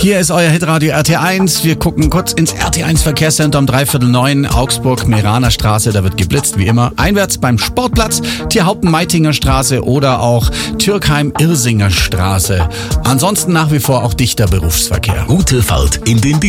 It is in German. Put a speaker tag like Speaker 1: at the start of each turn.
Speaker 1: Hier ist euer Hitradio RT1. Wir gucken kurz ins RT1 Verkehrscenter um 8:45. Augsburg-Meraner Straße, da wird geblitzt, wie immer. Einwärts beim Sportplatz, Tierhaupten-Meitinger Straße oder auch Türkheim-Irsinger Straße. Ansonsten nach wie vor auch dichter Berufsverkehr.
Speaker 2: Gute Fahrt in den